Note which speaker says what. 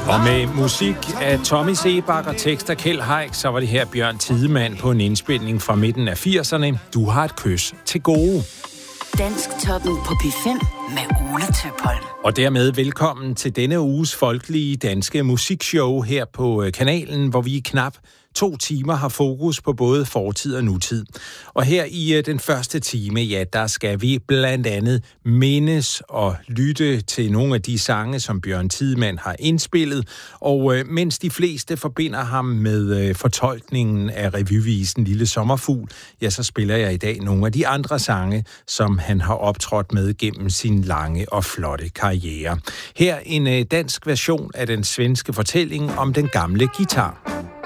Speaker 1: Og med musik af Tommy Sebak og tekst af Kjeld Haik, så var det her Bjørn Tidemand på en indspilning fra midten af 80'erne. Du har et kys til gode.
Speaker 2: Dansktoppen på P5 med Ole Tøpholm.
Speaker 1: Og dermed velkommen til denne uges folkelige danske musikshow her på kanalen, hvor vi i knap 2 timer har fokus på både fortid og nutid. Og her i den første time, ja, der skal vi blandt andet mindes og lytte til nogle af de sange, som Bjørn Tidemand har indspillet. Og mens de fleste forbinder ham med fortolkningen af revyvisen Lille Sommerfugl, ja, så spiller jeg i dag nogle af de andre sange, som han har optrådt med gennem sin lange og flotte karriere. Her en dansk version af den svenske fortælling om den gamle guitar.